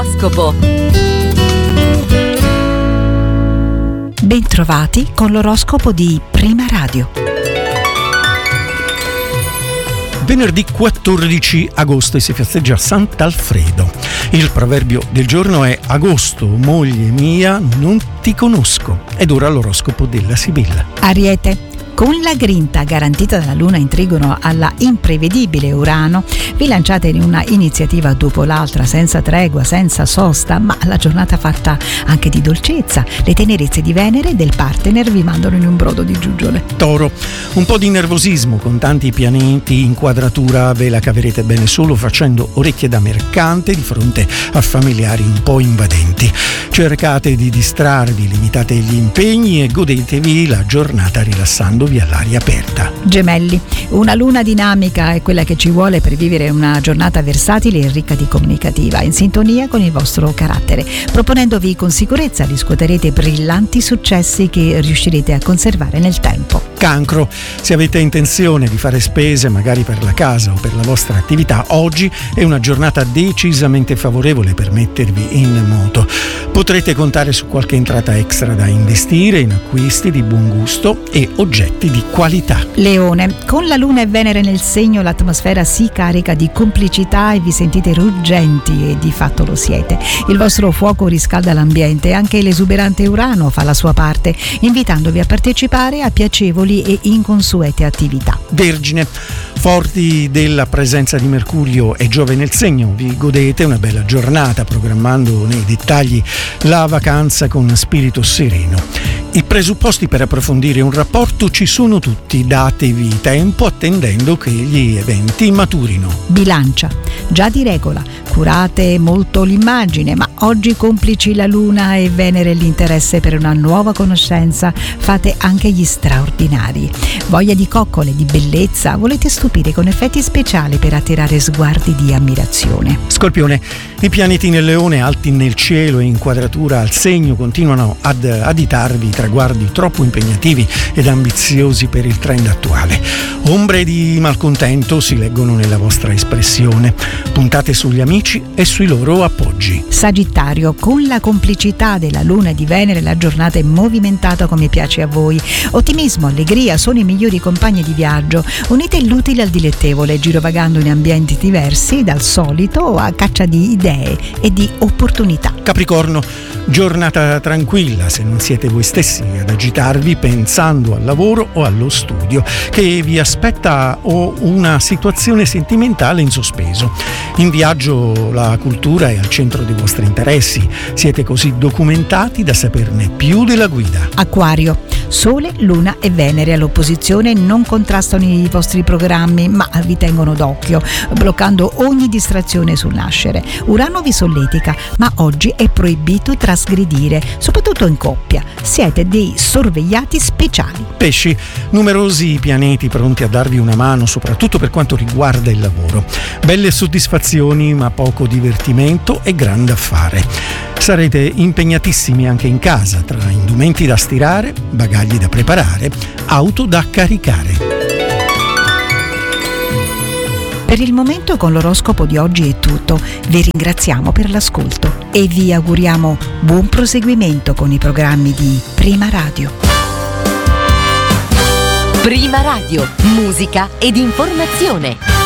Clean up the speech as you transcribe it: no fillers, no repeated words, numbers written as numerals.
L'oroscopo. Bentrovati con l'oroscopo di Prima Radio. Venerdì 14 agosto si festeggia Sant'Alfredo. Il proverbio del giorno è: agosto, moglie mia, non ti conosco. Ed ora l'oroscopo della Sibilla. Ariete. Con la grinta garantita dalla Luna in trigono alla imprevedibile Urano, vi lanciate in una iniziativa dopo l'altra, senza tregua, senza sosta, ma la giornata fatta anche di dolcezza. Le tenerezze di Venere e del partner vi mandano in un brodo di giuggiole. Toro, un po' di nervosismo con tanti pianeti in quadratura ve la caverete bene solo facendo orecchie da mercante di fronte a familiari un po' invadenti. Cercate di distrarvi, limitate gli impegni e godetevi la giornata rilassandovi all'aria aperta. Gemelli, una luna dinamica è quella che ci vuole per vivere una giornata versatile e ricca di comunicativa, in sintonia con il vostro carattere. Proponendovi con sicurezza riscuoterete brillanti successi che riuscirete a conservare nel tempo. Cancro, se avete intenzione di fare spese magari per la casa o per la vostra attività, oggi è una giornata decisamente favorevole per mettervi in moto. Potrete contare su qualche entrata extra da investire in acquisti di buon gusto e oggetti di qualità. Leone, con la Luna e Venere nel segno l'atmosfera si carica di complicità e vi sentite ruggenti e di fatto lo siete. Il vostro fuoco riscalda l'ambiente e anche l'esuberante Urano fa la sua parte, invitandovi a partecipare a piacevoli e inconsuete attività. Vergine, forti della presenza di Mercurio e Giove nel segno, vi godete una bella giornata programmando nei dettagli la vacanza con spirito sereno. I presupposti per approfondire un rapporto ci sono tutti, datevi tempo attendendo che gli eventi maturino. Bilancia, già di regola, curate molto l'immagine, ma oggi complici la Luna e Venere e l'interesse per una nuova conoscenza, fate anche gli straordinari. Voglia di coccole, di bellezza, volete stupire con effetti speciali per attirare sguardi di ammirazione. Scorpione, i pianeti nel Leone alti nel cielo e in quadratura al segno continuano ad additarvi traguardi troppo impegnativi ed ambiziosi per il trend attuale. Ombre di malcontento si leggono nella vostra espressione. Puntate sugli amici e sui loro appoggi. Sagittario, con la complicità della Luna e di Venere la giornata è movimentata come piace a voi. Ottimismo, allegria sono i migliori compagni di viaggio. Unite l'utile al dilettevole, girovagando in ambienti diversi dal solito a caccia di idee e di opportunità. Capricorno, giornata tranquilla se non siete voi stessi ad agitarvi pensando al lavoro o allo studio che vi aspetta o una situazione sentimentale in sospeso. In viaggio la cultura è al centro dei vostri interessi, siete così documentati da saperne più della guida. Acquario, Sole, Luna e Venere all'opposizione non contrastano i vostri programmi ma vi tengono d'occhio, bloccando ogni distrazione sul nascere. Urano vi solletica, ma oggi è proibito trasgredire, soprattutto in coppia. Siete dei sorvegliati speciali. Pesci, numerosi pianeti pronti a darvi una mano, soprattutto per quanto riguarda il lavoro. Belle soddisfazioni, ma poco divertimento e grande affare. Sarete impegnatissimi anche in casa, tra indumenti da stirare, bagagli da preparare, auto da caricare. Per il momento con l'oroscopo di oggi è tutto. Vi ringraziamo per l'ascolto e vi auguriamo buon proseguimento con i programmi di Prima Radio. Prima Radio, musica ed informazione.